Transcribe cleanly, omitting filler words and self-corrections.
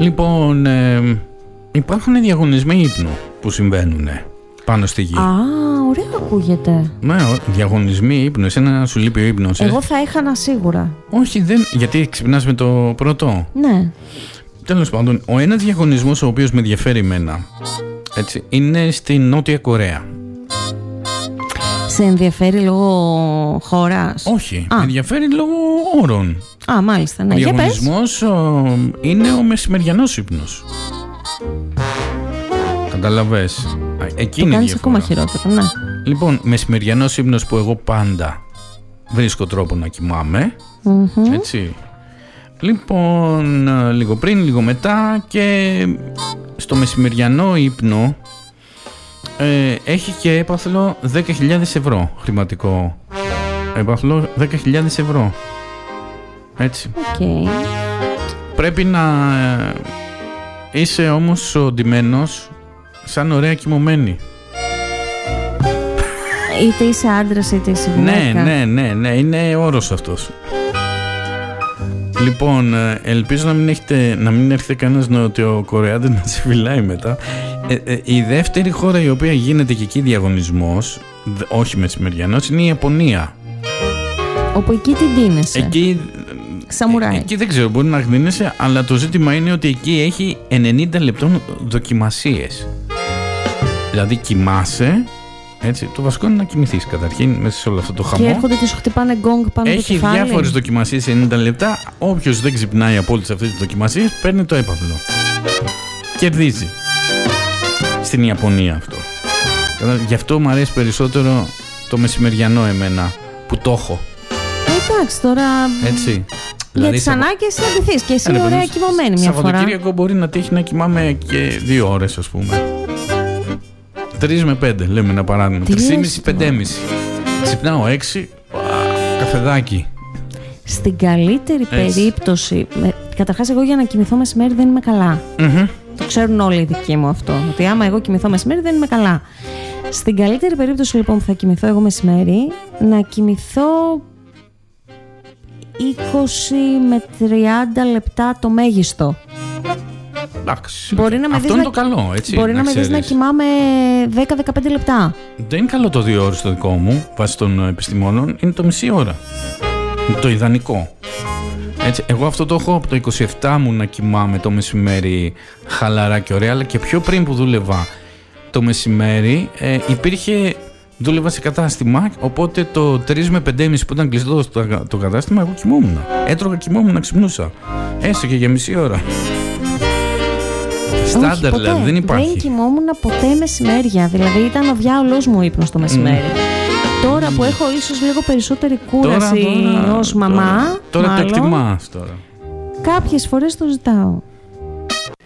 Λοιπόν, υπάρχουν διαγωνισμοί ύπνου που συμβαίνουν πάνω στη γη. Ωραία ακούγεται. Ναι, διαγωνισμοί ύπνου. Εσένα σου λείπει ο ύπνος. Εγώ θα έχανα σίγουρα. Όχι, δεν. Γιατί ξυπνάς με το πρώτο. Ναι. Τέλος πάντων, ο ένας διαγωνισμός ο οποίος με ενδιαφέρει εμένα, έτσι, είναι στη Νότια Κορέα. Σε ενδιαφέρει λόγω χώρας? Όχι, με ενδιαφέρει λόγω όρων. Μάλιστα, ναι. Ο διαγωνισμός είναι ο μεσημεριανός ύπνος. Καταλαβες. Εκείνη το κάνεις ακόμα χειρότερο, ναι. Λοιπόν, μεσημεριανός ύπνος που εγώ πάντα βρίσκω τρόπο να κοιμάμαι. Έτσι. Λοιπόν, λίγο πριν, λίγο μετά, και στο μεσημεριανό ύπνο έχει και έπαθλο 10.000 ευρώ χρηματικό. Έπαθλο 10.000 ευρώ. Έτσι. Okay. Πρέπει να είσαι όμως οντυμένος σαν ωραία κοιμωμένη. Είτε είσαι άντρας είτε είσαι γυναίκα. Ναι, είναι όρος αυτός. Λοιπόν, ελπίζω να μην έρχεται κανένας Νοτιοκορεάτης να σε φυλάει μετά. Η δεύτερη χώρα η οποία γίνεται και εκεί διαγωνισμός, όχι μεσημεριανός, είναι η Ιαπωνία. Όπου εκεί την ντύνεσαι. Εκεί, σαμουράι. Εκεί δεν ξέρω, μπορεί να γδίνεσαι, αλλά το ζήτημα είναι ότι εκεί έχει 90 λεπτών δοκιμασίες. Δηλαδή κοιμάσαι. Έτσι, το βασικό είναι να κοιμηθείς καταρχήν μέσα σε όλο αυτό το χαμό. Και έρχονται και σου χτυπάνε γκόγκ πάνω το κεφάλι. Έχει διάφορες δοκιμασίες 90 λεπτά. Όποιος δεν ξυπνάει από όλες αυτές τις δοκιμασίες παίρνει το έπαθλο. Κερδίζει. Στην Ιαπωνία αυτό. Γι' αυτό μου αρέσει περισσότερο το μεσημεριανό εμένα που το έχω. Εντάξει τώρα. Έτσι. Για Δηλαδή, τις ανάγκες θα ντυθείς και εσύ ωραία κοιμωμένη μια φορά. Σαββατοκύριακο μπορεί να τύχει να κοιμάμαι και 2 ώρες, ας πούμε. 3 με 5 λέμε ένα παράδειγμα. 3,5-5,5. Ξυπνάω 6. Καφεδάκι. Στην καλύτερη περίπτωση. Καταρχάς, εγώ για να κοιμηθώ μεσημέρι δεν είμαι καλά. Το ξέρουν όλοι οι δικοί μου αυτό. Ότι άμα εγώ κοιμηθώ μεσημέρι δεν είμαι καλά. Στην καλύτερη περίπτωση λοιπόν που θα κοιμηθώ εγώ μεσημέρι, να κοιμηθώ 20 με 30 λεπτά το μέγιστο. Εντάξει. Μπορεί να αυτό είναι το καλό, έτσι. Μπορεί να με δεις να κοιμάμαι 10-15 λεπτά. Δεν είναι καλό το 2 ώρες το δικό μου, βάσει των επιστημόνων. Είναι το μισή ώρα. Είναι το ιδανικό. Έτσι, εγώ αυτό το έχω από το 27 μου να κοιμάμαι το μεσημέρι χαλαρά και ωραία, αλλά και πιο πριν που δούλευα το μεσημέρι δούλευα σε κατάστημα, οπότε το 3 με 5,5 που ήταν κλειστό το κατάστημα, εγώ κοιμόμουν. Έτρωγα, κοιμόμουν, ξυπνούσα. Έστω και για μισή ώρα. Στάνταρ δηλαδή, δεν υπάρχει. Δεν κοιμόμουν ποτέ μεσημέρια, δηλαδή ήταν ο διάολος μου ύπνος το μεσημέρι. Τώρα που έχω ίσως λίγο περισσότερη κούραση ως μαμά, τώρα το εκτιμάς τώρα. Κάποιες φορές το ζητάω.